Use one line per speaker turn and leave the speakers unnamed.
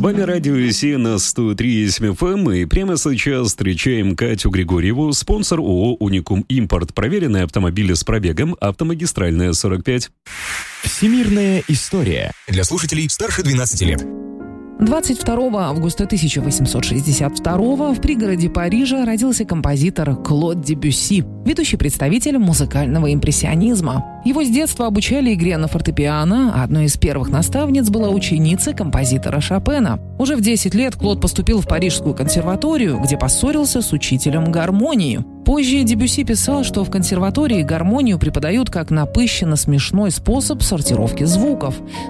вами Радио Си на 103,7 FM, и прямо сейчас встречаем Катю Григорьеву, спонсор ООО «Уникум Импорт». Проверенные автомобили с пробегом, автомагистральная 45.
Всемирная история для слушателей старше 12 лет.
22 августа 1862 в пригороде Парижа родился композитор Клод Дебюсси, ведущий представитель музыкального импрессионизма. Его с детства обучали игре на фортепиано, а одной из первых наставниц была ученица композитора Шопена. Уже в 10 лет Клод поступил в Парижскую консерваторию, где поссорился с учителем гармонии. Позже Дебюсси писал, что в консерватории гармонию преподают как напыщенно смешной способ сортировки звуков.